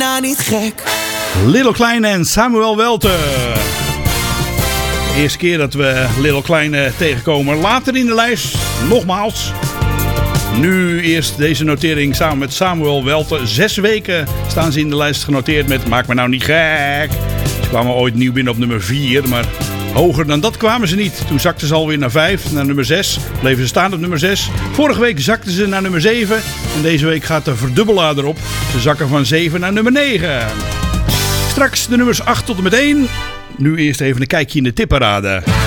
nou niet gek? Little Kleine en Samuel Welte. De eerste keer dat we Little Kleine tegenkomen. Later in de lijst, nogmaals. Nu eerst deze notering samen met Samuel Welte. 6 weken staan ze in de lijst genoteerd met Maak me nou niet gek. Ze kwamen ooit nieuw binnen op nummer 4, maar hoger dan dat kwamen ze niet. Toen zakten ze alweer naar 5, naar nummer 6. Bleven ze staan op nummer 6. Vorige week zakten ze naar nummer 7. En deze week gaat de verdubbelaar erop. Ze zakken van 7 naar nummer 9. Straks de nummers 8 tot en met 1. Nu eerst even een kijkje in de tipparade.